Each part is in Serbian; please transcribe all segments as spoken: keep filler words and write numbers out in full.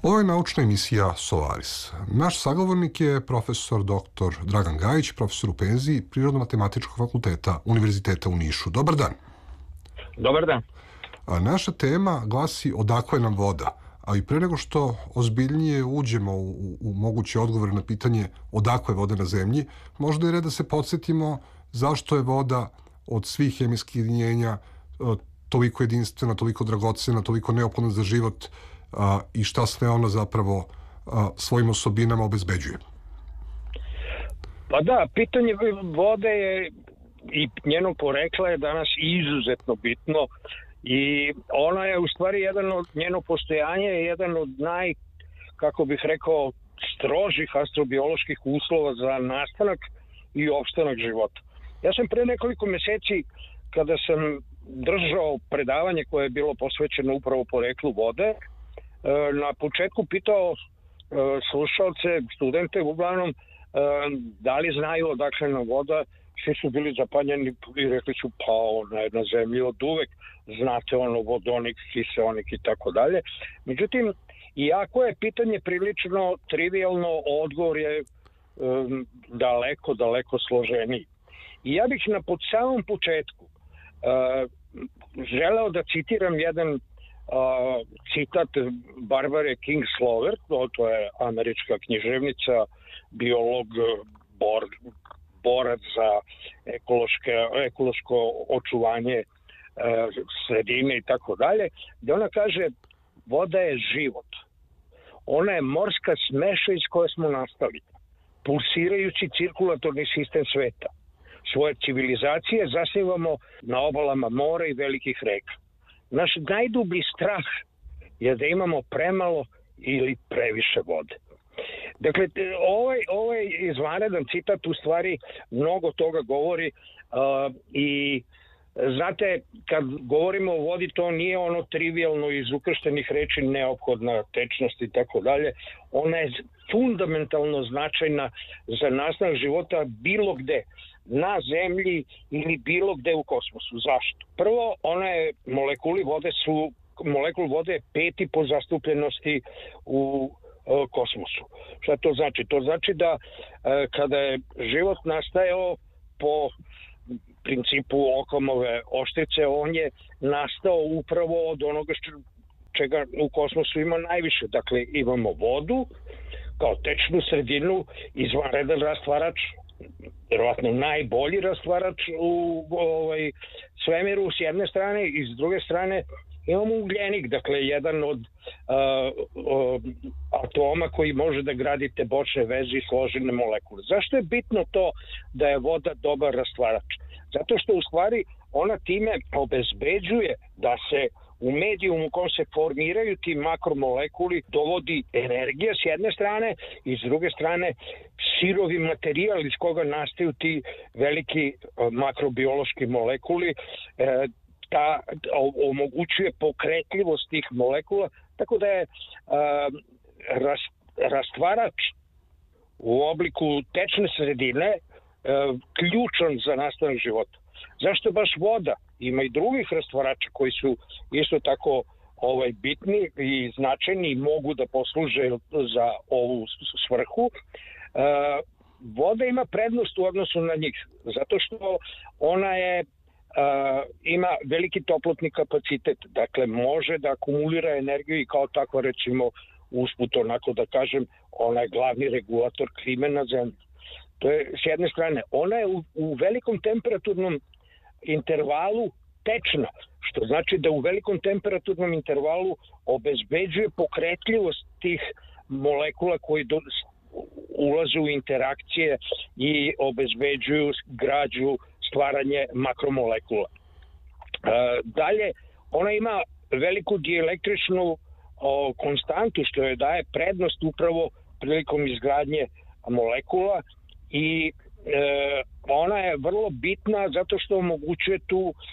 Ovo je naučna emisija Solaris. Naš sagovornik je profesor doktor Dragan Gajić, profesor u penziji Prirodno-matematičkog fakulteta Univerziteta u Nišu. Dobar dan. Dobar dan. A naša tema glasi odakle nam voda, a i pre nego što ozbiljnije uđemo u, u, u moguće odgovore na pitanje odakle voda na zemlji, možda je red da se podsjetimo zašto je voda od svih hemijskih jedinjenja toliko jedinstvena, toliko dragocena, toliko neophodna za život a, i šta sve ona zapravo a, svojim osobinama obezbeđuje. Pa da, pitanje vode je i njenog porekla je danas izuzetno bitno i ona je u stvari jedan od, njeno postojanje je jedan od naj, kako bih rekao, strožih astrobioloških uslova za nastanak i opstanak života. Ja sam pre nekoliko meseci, kada sam držao predavanje koje je bilo posvećeno upravo poreklu vode, na početku pitao slušalce, studente uglavnom, da li znaju odakle nam voda. Svi su bili zapanjeni i rekli su pa ona je na zemlji od uvek, znate ono vodonik, kiseonik i tako dalje. Međutim, iako je pitanje prilično trivialno, odgovor je um, daleko, daleko složeniji. I ja bih na pod samom početku uh, želeo da citiram jedan uh, citat Barbare Kingsolver, to, to je američka književnica, biolog, bor, borac za ekološke, ekološko očuvanje e, sredine i tako dalje, gde ona kaže voda je život. Ona je morska smeša iz koje smo nastali, pulsirajući cirkulatorni sistem sveta. Svoje civilizacije zasnivamo na obalama mora i velikih reka. Naš najdublji strah je da imamo premalo ili previše vode. Dakle, ovaj, ovaj izvanredan citat u stvari mnogo toga govori uh, i znate, kad govorimo o vodi, to nije ono trivialno iz ukrštenih reči neophodna tečnost i tako dalje. Ona je fundamentalno značajna za nastanak života bilo gde, na zemlji ili bilo gde u kosmosu. Zašto? Prvo, ona je, molekuli vode su, molekul vode je peti po zastupljenosti u kosmosu. Šta to znači? To znači da e, kada je život nastajao po principu Okamove oštrice, on je nastao upravo od onoga što, čega u kosmosu ima najviše. Dakle, imamo vodu kao tečnu sredinu, izvanredan rastvarač, vjerovatno najbolji rastvarač u ovaj, svemiru s jedne strane i s druge strane imamo ugljenik, dakle jedan od uh, uh, atoma koji može da gradite bočne veze i složene molekule. Zašto je bitno to da je voda dobar rastvarač? Zato što u stvari ona time obezbeđuje da se u medijumu u kom se formiraju ti makromolekuli dovodi energija s jedne strane i s druge strane sirovi materijal iz koga nastaju ti veliki uh, makrobiološki molekuli, uh, ta omogućuje pokretljivost tih molekula, tako da je a, ras, rastvarač u obliku tečne sredine a, ključan za nastanak života. Zašto baš voda? Ima i drugih rastvarača koji su isto tako ovaj, bitni i značajni i mogu da posluže za ovu svrhu. A, voda ima prednost u odnosu na njih, zato što ona je Uh, ima veliki toplotni kapacitet, dakle može da akumulira energiju i kao tako recimo usput onako da kažem, ona je glavni regulator klime na zemlji. To je s jedne strane, ona je u, u velikom temperaturnom intervalu tečna, što znači da u velikom temperaturnom intervalu obezbeđuje pokretljivost tih molekula koji do, ulaze u interakcije i obezbeđuju građu stvaranje makromolekula. E, dalje, ona ima veliku dielektričnu o, konstantu, što je daje prednost upravo prilikom izgradnje molekula i e, ona je vrlo bitna zato što omogućuje tu e,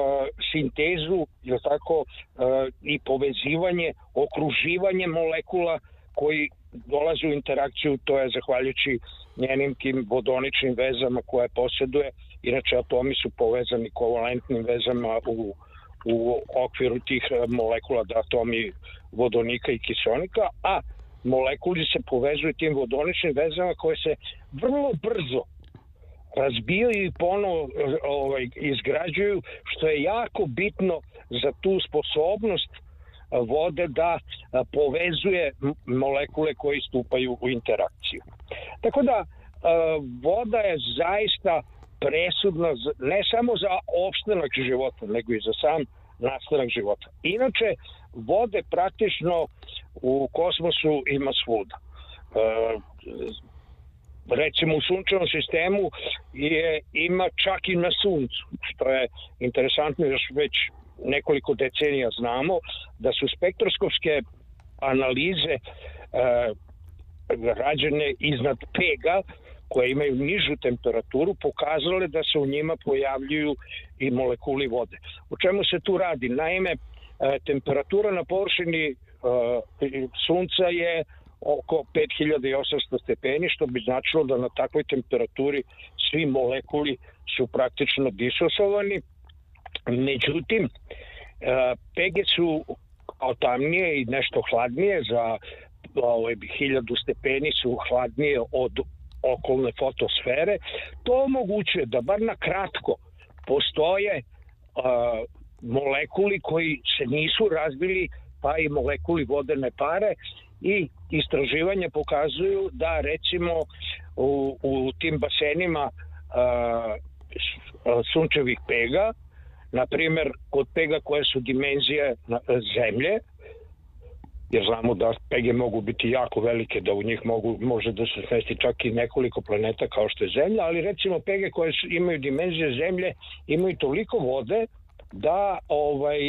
sintezu, je tako, e, i povezivanje, okruživanje molekula koji dolaze u interakciju, to je zahvaljujući njenim tim vodoničnim vezama koje posjeduje. Inače, atomi su povezani kovalentnim vezama u, u okviru tih molekula, da atomi vodonika i kiseonika, a molekuli se povezuju tim vodoničnim vezama koje se vrlo brzo razbijaju i ponovo ovaj, izgrađuju, što je jako bitno za tu sposobnost vode da povezuje molekule koji stupaju u interakciju. Tako da voda je zaista presudna ne samo za opstanak života, nego i za sam nastanak života. Inače, vode praktično u kosmosu ima svuda. Recimo u sunčevom sistemu je, ima čak i na suncu, što je interesantno, još već nekoliko decenija znamo da su spektroskopske analize e, rađene iznad pega koje imaju nižu temperaturu pokazale da se u njima pojavljuju i molekuli vode. O čemu se tu radi? Naime, e, temperatura na površini e, sunca je oko pet hiljada osamsto stepeni, što bi značilo da na takvoj temperaturi svi molekuli su praktično disosovani. Međutim, pege su tamnije i nešto hladnije, za ovaj, hiljadu stepeni su hladnije od okolne fotosfere. To omogućuje da bar na kratko postoje a, molekuli koji se nisu razbili, pa i molekuli vodene pare, i istraživanja pokazuju da recimo u, u tim basenima a, sunčevih pega, na primjer kod pega koje su dimenzije Zemlje, jer znamo da pege mogu biti jako velike, da u njih mogu, može da se smesti čak i nekoliko planeta kao što je Zemlja, ali recimo pege koje su, imaju dimenzije Zemlje imaju toliko vode da ovaj, e,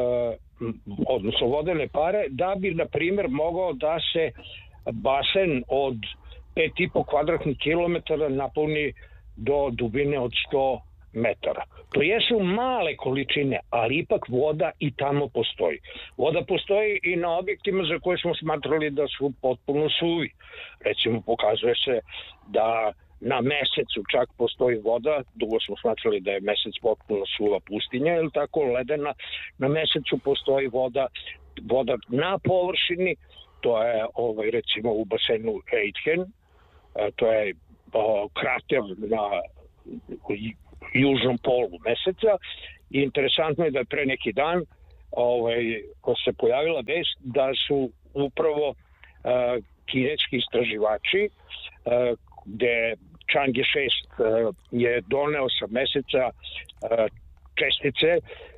odnosno vodene pare, da bi na primjer mogao da se basen od pet i po kvadratnih kilometara napuni do dubine od sto metara. To jesu male količine, ali ipak voda i tamo postoji. Voda postoji i na objektima za koje smo smatrali da su potpuno suvi. Recimo, pokazuje se da na Mesecu čak postoji voda, dugo smo smatrali da je Mesec potpuno suva pustinja, ili tako, ledena. Na Mesecu postoji voda, voda na površini, to je ovaj, recimo u basenu Aitken, to je o, krater na južnom polu Meseca, i interesantno je da je pre neki dan ovaj, ko se pojavila vest da su upravo uh, kineski istraživači uh, gde Chang'e šest uh, je doneo sa Meseca uh, čestice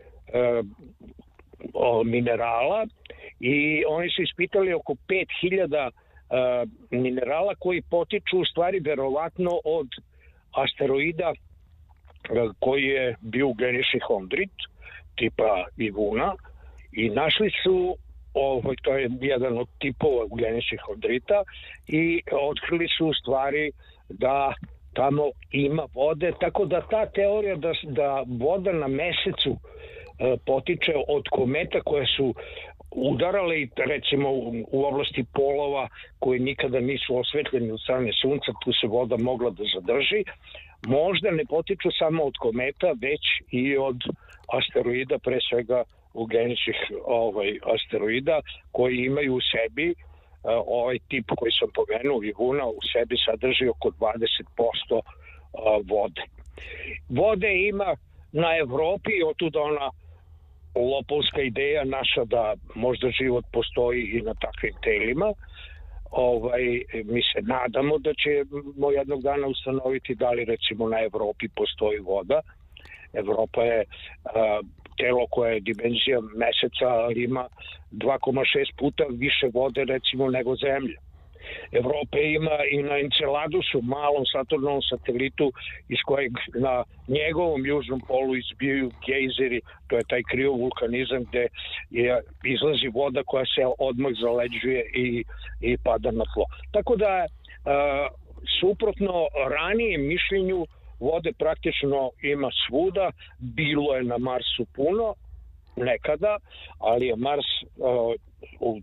uh, minerala, i oni su ispitali oko pet hiljada uh, minerala koji potiču u stvari verovatno od asteroida koji je bio ugljenični hondrit tipa Ivuna, i našli su ovaj, to je jedan od tipova ugljeničnih hondrita, i otkrili su u stvari da tamo ima vode, tako da ta teorija da, da voda na Mesecu e, potiče od kometa koje su udarale i recimo u, u oblasti polova koji nikada nisu osvetljeni od strane sunca, tu se voda mogla da zadrži, možda ne potiču samo od kometa, već i od asteroida, pre svega ugljeničnih ovaj, asteroida, koji imaju u sebi uh, ovaj tip koji sam pomenuo, Ivuna, u sebi sadrži oko dvadeset posto uh, vode. Vode ima na Evropi, otuda ona lopovska ideja naša da možda život postoji i na takvim telima. Ovaj, mi se nadamo da ćemo jednog dana ustanoviti da li recimo na Evropi postoji voda. Evropa je a, telo koje je dimenzija Meseca, ali ima dva zarez šest puta više vode recimo nego Zemlja. Evropa ima i na Enceladusu, malom Saturnovom satelitu, iz kojeg na njegovom južnom polu izbijaju gejzeri, to je taj kriovulkanizam gde je, izlazi voda koja se odmah zaleđuje i, i pada na tlo. Tako da, a, suprotno ranijem mišljenju, vode praktično ima svuda, bilo je na Marsu puno, nekada, ali je Mars uh, u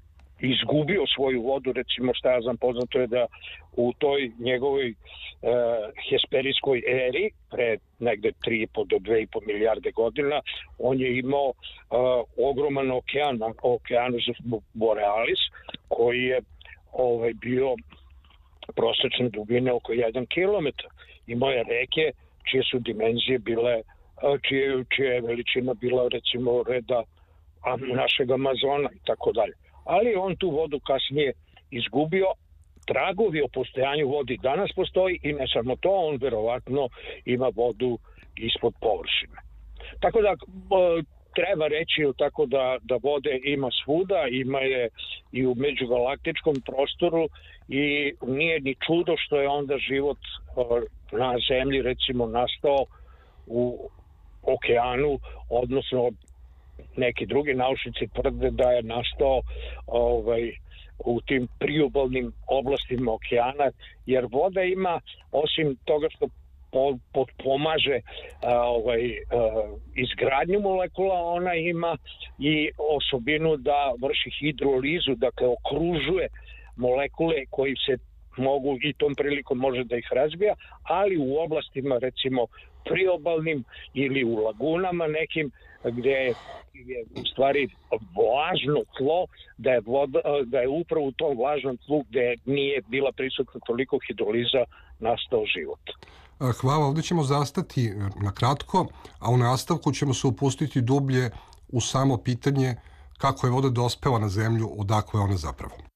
izgubio svoju vodu, recimo šta ja znam, poznato je da u toj njegovoj e, hesperijskoj eri, pre negde tri i po do dve i po milijarde godina, on je imao e, ogroman okean, Okeanus Borealis, koji je ovaj, bio prosečne dubine oko jedan kilometar. Imao je reke čije su dimenzije bile, čije, čije je veličina bila recimo reda našeg Amazona i tako dalje. Ali on tu vodu kasnije izgubio. Tragovi o postojanju vodi danas postoji i ne samo to, on verovatno ima vodu ispod površine. Tako da treba reći tako da, da vode ima svuda, ima je i u međugalaktičkom prostoru i nije ni čudo što je onda život na zemlji recimo nastao u okeanu, odnosno neki drugi naučnici tvrde da je nastao ovaj, u tim priobalnim oblastima okeana, jer voda ima, osim toga što potpomaže ovaj, izgradnju molekula, ona ima i osobinu da vrši hidrolizu, dakle okružuje molekule koji se mogu i tom prilikom može da ih razbija, ali u oblastima recimo priobalnim ili u lagunama nekim gdje je u stvari vlažno tlo, da je, voda, da je upravo u tom vlažnom tlu gdje nije bila prisutna toliko hidroliza nastao život. Hvala, ovdje ćemo zastati na kratko, a u nastavku ćemo se upustiti dublje u samo pitanje kako je voda dospela na zemlju, odakle je ona zapravo.